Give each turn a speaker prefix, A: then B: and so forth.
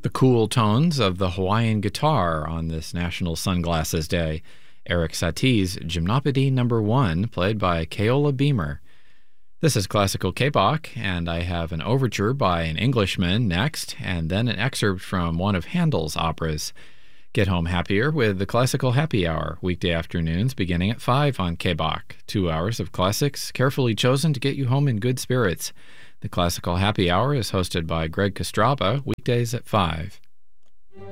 A: The cool tones of the Hawaiian guitar on this National Sunglasses Day. Eric Satie's Gymnopédie No. 1, played by Keola Beamer. This is Classical K-Bach, and I have an overture by an Englishman next, and then an excerpt from one of Handel's operas. Get home happier with the Classical Happy Hour, weekday afternoons beginning at 5 on K-Bach. 2 hours of classics carefully chosen to get you home in good spirits. The Classical Happy Hour is hosted by Greg Kostraba, weekdays at 5.